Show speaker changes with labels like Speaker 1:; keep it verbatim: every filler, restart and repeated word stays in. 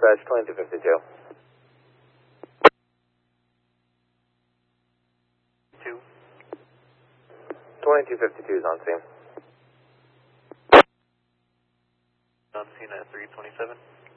Speaker 1: dispatch twenty-two fifty-two.
Speaker 2: Two.
Speaker 1: twenty-two fifty-two is on scene.
Speaker 2: On scene at three twenty-seven.